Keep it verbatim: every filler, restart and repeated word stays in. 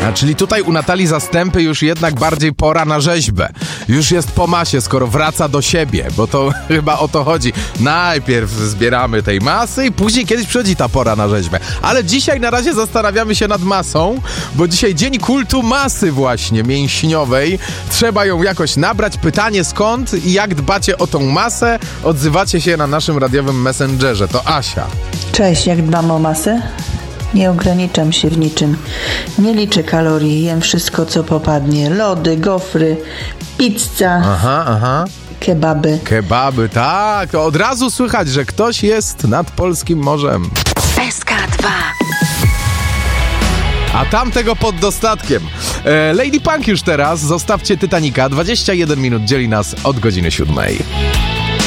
A czyli tutaj u Natalii Zastępy już jednak bardziej pora na rzeźbę. Już jest po masie, skoro wraca do siebie, bo to chyba o to chodzi. Najpierw zbieramy tej masy i później kiedyś przychodzi ta pora na rzeźbę. Ale dzisiaj na razie zastanawiamy się nad masą, bo dzisiaj dzień kultu masy właśnie mięśniowej. Trzeba ją jakoś nabrać. Pytanie skąd i jak dbacie o tą masę? Odzywacie się na naszym radiowym messengerze. To Asia. Cześć, jak dbam o masę? Nie ograniczam się w niczym. Nie liczę kalorii, jem wszystko, co popadnie. Lody, gofry, pizza, Aha, aha. kebaby. Kebaby, tak. Od razu słychać, że ktoś jest nad polskim morzem. S K dwa. A tamtego pod dostatkiem. E, Lady Punk już teraz. Zostawcie Titanica. dwadzieścia jeden minut dzieli nas od godziny siódmej.